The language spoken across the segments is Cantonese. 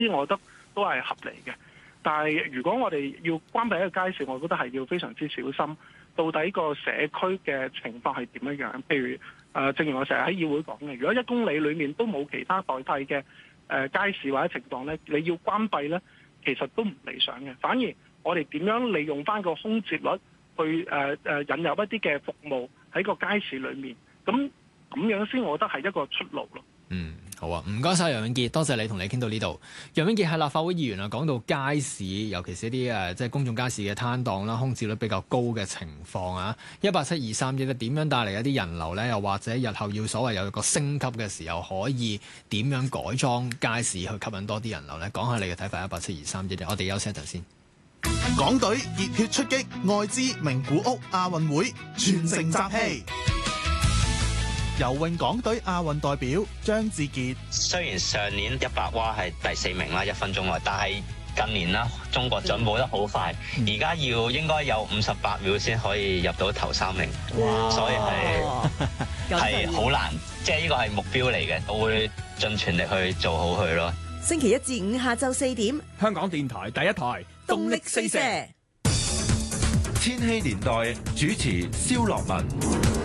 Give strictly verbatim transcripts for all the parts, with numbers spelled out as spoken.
啲我覺得都係合理嘅。但係如果我哋要關閉一個街市，我覺得係要非常之小心，到底個社區嘅情況係點樣樣？譬如誒、呃，正如我成日喺議會講嘅，如果一公里裡面都冇其他代替嘅誒、呃、街市或者情況咧，你要關閉咧，其實都唔理想嘅。反而我哋點樣利用翻個空置率去誒誒、呃、引入一啲嘅服務喺個街市裡面，咁咁樣先，我覺得係一個出路咯。 嗯，好啊，唔該晒楊永杰，多謝你同你傾到呢度。楊永杰係立法會議員啊，講到街市，尤其是一啲誒即係公眾街市嘅攤檔啦，空置率比較高嘅情況啊，一八七二三一咧點樣帶嚟一啲人流咧？又或者日後要所謂有一個升級嘅時候，可以點樣改裝街市去吸引多啲人流咧？講下你嘅睇法，一八七二三一，我哋休息一陣先。 港隊熱血出擊愛知名古屋亞運會，全城集氣。游泳港隊亞運代表張志傑， 雖然上年一百蛙係第四名啦，一分鐘內，但係近年啦，中國進步得好快，而家要應該有五十八秒先可以入到頭三名，所以係係好難，即係呢個係目標嚟嘅，我會盡全力去做好佢咯。 星期一至五下晝四點， 香港電台第一台動力四射， 千禧年代主持蕭樂文。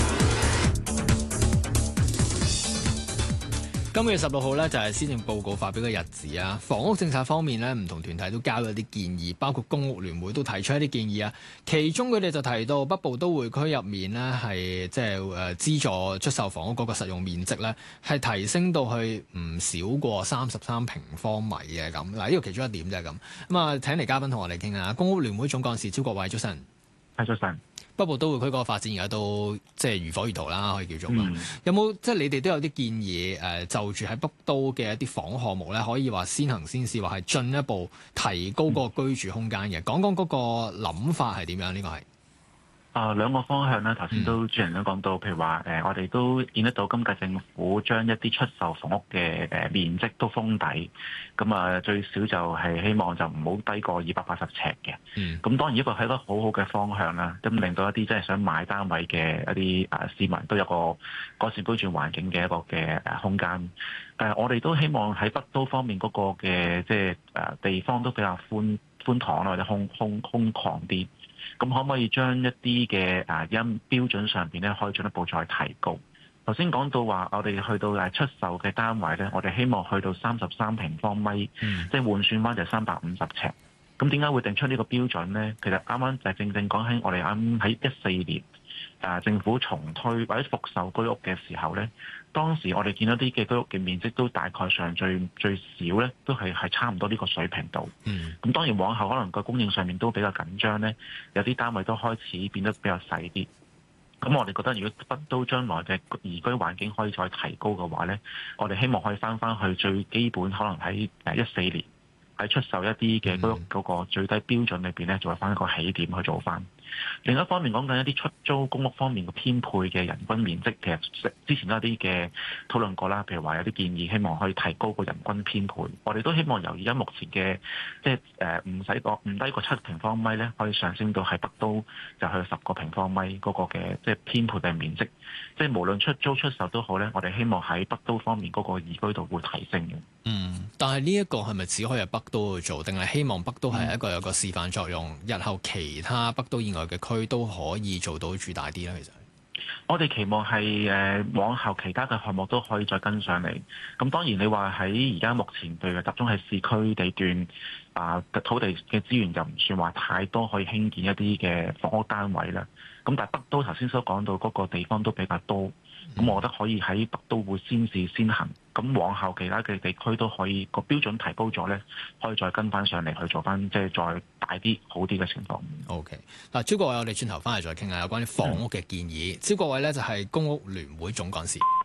今個月十六號呢，就係施政報告發表嘅日子啊！房屋政策方面呢，唔同團體都交咗啲建議，包括公屋聯會都提出一啲建議啊。其中佢哋就提到北部都會區入面呢，係即係誒資助出售房屋嗰個實用面積呢，係提升到去唔少過三十三平方米嘅咁。嗱，呢個其中一點就係咁。咁啊，請嚟嘉賓同我哋傾下。公屋聯會總幹事招國偉，早晨。 係，早晨。 北部都會區嗰個發展而家都即係如火如荼啦，可以叫做。嗯、有冇即係你哋都有啲建議誒、呃？就住喺北都嘅一啲房屋項目咧，可以話先行先試，話係進一步提高嗰個居住空間嘅。講講嗰個諗法係點樣？呢、這個係。 啊，兩個方向咧，頭先都主持人都講到，譬如話誒、呃，我哋都見得到今屆政府將一啲出售房屋嘅誒、呃、面積都封底，咁啊最少就係希望就唔好低過二百八十尺嘅。咁、嗯、當然呢個係一個好好嘅方向啦，咁令到一啲真係想買單位嘅一啲誒、呃、市民都有個改善居住環境嘅一個嘅誒空間。誒、呃，我哋都希望喺北都方面嗰個嘅即係誒地方都比較寬寬敞啦，或者空空空曠啲。咁可唔可以將一啲嘅誒因標準上邊咧，可以進一步再提高？頭先講到話，我哋去到誒出售嘅單位咧，我哋希望去到三十三平方米，嗯、即係換算翻就三百五十尺。咁點解會定出呢個標準咧？其實啱啱就係正正講起我哋啱喺一四年誒、呃、政府重推或者復售居屋嘅時候咧，當時我哋見到啲嘅居屋嘅面積都大概上最最少咧，都係係差唔多呢個水平度。嗯，咁當然往後可能個供應上面都比較緊張咧，有啲單位都開始變得比較細啲。咁我哋覺得如果北都將來嘅宜居環境可以再提高嘅話咧，我哋希望可以翻翻去最基本，可能喺誒一四年喺出售一啲嘅居屋嗰個最低標準裏邊咧，做翻一個起點去做翻。另一方面講緊一啲出租公屋方面嘅編配嘅人均面積，其實之前都有啲嘅討論過啦。譬如話有啲建議，希望可以提高個人均編配。我哋都希望由而家目前嘅即係誒唔使個唔低過七平方米咧，可以上升到喺北都就去十個平方米嗰個嘅即係編配嘅面積。即係無論出租出售都好咧，我哋希望喺北都方面嗰個宜居度會提升嘅。 嗯，但係呢一個係咪只可以喺北都去做，定係希望北都係一個有個示範作用，嗯、日後其他北都以外嘅區都可以做到住大啲咧？其實我哋期望係誒、呃、往後其他嘅項目都可以再跟上嚟。咁當然你話喺而家目前譬如集中喺市區地段啊、呃、土地嘅資源就唔算話太多，可以興建一啲嘅房屋單位啦。咁但係北都頭先所講到嗰個地方都比較多，咁、嗯、我覺得可以喺北都會先試先行。咁往後其他嘅地區都可以個標準提高咗咧，可以再跟翻上嚟去做翻即係再大啲好啲嘅情況。 OK，嗱，招國偉，我哋轉頭翻嚟再傾下有關於房屋嘅建議。招國偉咧就係公屋聯會總幹事。